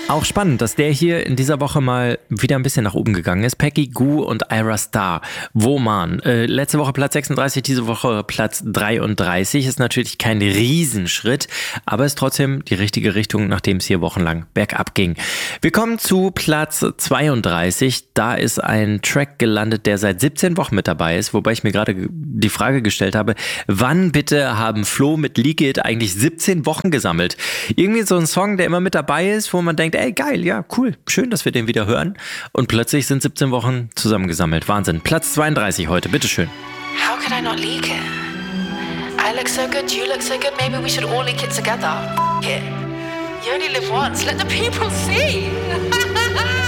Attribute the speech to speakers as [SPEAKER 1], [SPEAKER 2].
[SPEAKER 1] Auch spannend, dass der hier in dieser Woche mal wieder ein bisschen nach oben gegangen ist. Peggy Gou und Ira Star. Woman. Letzte Woche Platz 36, diese Woche Platz 33. Ist natürlich kein Riesenschritt, aber ist trotzdem die richtige Richtung, nachdem es hier wochenlang bergab ging. Wir kommen zu Platz 32. Da ist ein Track gelandet, der seit 17 Wochen mit dabei ist, wobei ich mir gerade die Frage gestellt habe, wann bitte haben Flo mit Leak It eigentlich 17 Wochen gesammelt? Irgendwie so ein Song, der immer mit dabei ist, wo man denkt, ey, geil, ja, cool, schön, dass wir den wieder hören. Und plötzlich sind 17 Wochen zusammengesammelt. Wahnsinn. Platz 32 heute, bitteschön.
[SPEAKER 2] How could I not leak it? I look so good, you look so good, maybe we should all leak it together. It. You only live once, let the people see.